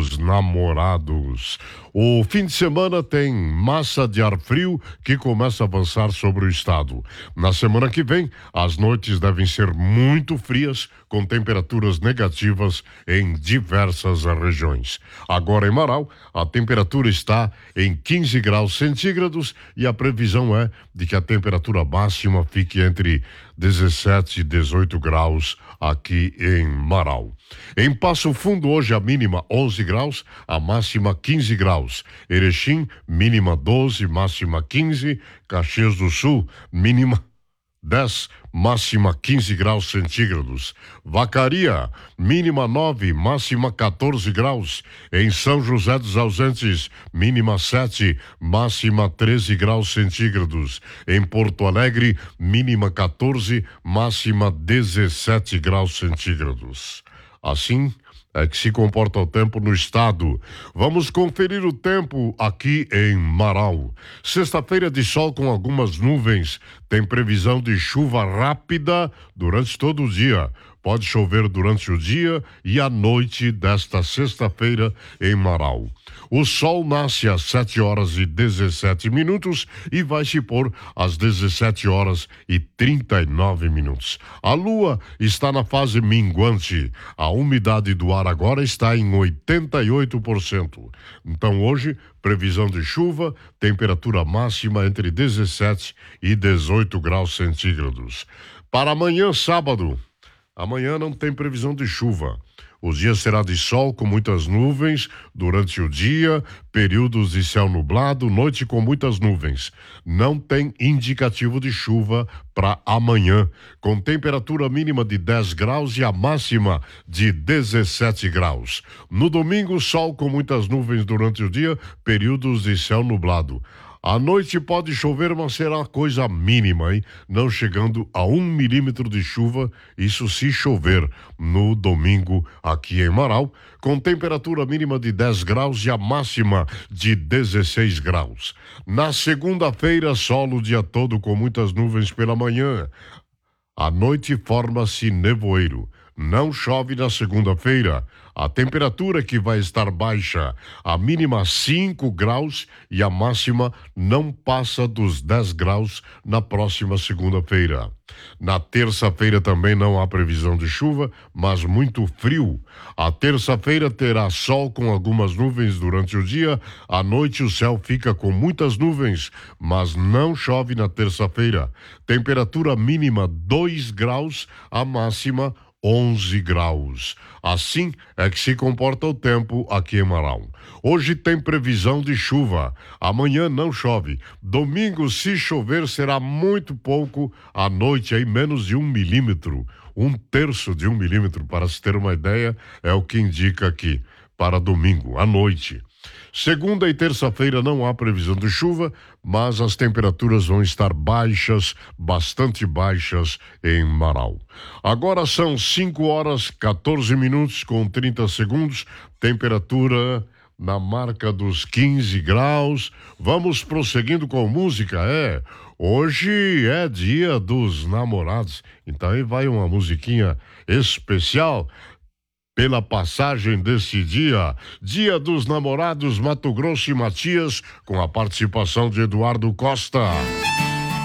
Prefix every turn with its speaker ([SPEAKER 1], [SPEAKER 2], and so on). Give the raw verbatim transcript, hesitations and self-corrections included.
[SPEAKER 1] dos Namorados. O fim de semana tem massa de ar frio que começa a avançar sobre o estado. Na semana que vem, as noites devem ser muito frias, com temperaturas negativas em diversas regiões. Agora em Marau, a temperatura está em quinze graus centígrados e a previsão é de que a temperatura máxima fique entre dezessete e dezoito graus aqui em Marau. Em Passo Fundo, hoje a mínima onze graus, a máxima quinze graus. Erechim, mínima doze, máxima quinze. Caxias do Sul, mínima dez, máxima quinze graus centígrados. Vacaria, mínima nove, máxima quatorze graus. Em São José dos Ausentes, mínima sete, máxima treze graus centígrados. Em Porto Alegre, mínima quatorze, máxima dezessete graus centígrados. Assim é que se comporta o tempo no estado. Vamos conferir o tempo aqui em Marau. Sexta-feira de sol com algumas nuvens. Tem previsão de chuva rápida durante todo o dia. Pode chover durante o dia e a noite desta sexta-feira em Marau. O sol nasce às sete horas e dezessete minutos e vai se pôr às dezessete horas e trinta e nove minutos. A lua está na fase minguante. A umidade do ar agora está em oitenta e oito por cento. Então hoje, previsão de chuva, temperatura máxima entre dezessete e dezoito graus centígrados. Para amanhã, sábado, amanhã não tem previsão de chuva. O dia será de sol com muitas nuvens durante o dia, períodos de céu nublado, noite com muitas nuvens. Não tem indicativo de chuva para amanhã, com temperatura mínima de dez graus e a máxima de dezessete graus. No domingo, sol com muitas nuvens durante o dia, períodos de céu nublado. À noite pode chover, mas será coisa mínima, hein? Não chegando a um milímetro de chuva, isso se chover no domingo aqui em Marau, com temperatura mínima de dez graus e a máxima de dezesseis graus. Na segunda-feira, sol o dia todo com muitas nuvens pela manhã. À noite forma-se nevoeiro. Não chove na segunda-feira. A temperatura que vai estar baixa, a mínima cinco graus e a máxima não passa dos dez graus na próxima segunda-feira. Na terça-feira também não há previsão de chuva, mas muito frio. A terça-feira terá sol com algumas nuvens durante o dia. À noite o céu fica com muitas nuvens, mas não chove na terça-feira. Temperatura mínima dois graus, a máxima onze graus. Assim é que se comporta o tempo aqui em Marau. Hoje tem previsão de chuva. Amanhã não chove. Domingo, se chover, será muito pouco. À noite, aí menos de um milímetro. Um terço de um milímetro, para se ter uma ideia, é o que indica aqui. Para domingo, à noite. Segunda e terça-feira não há previsão de chuva, mas as temperaturas vão estar baixas, bastante baixas em Marau. Agora são cinco horas, quatorze minutos com trinta segundos, temperatura na marca dos quinze graus. Vamos prosseguindo com música, é. Hoje é dia dos namorados, então aí vai uma musiquinha especial pela passagem desse dia, Dia dos Namorados, Mato Grosso e Matias, com a participação de Eduardo Costa.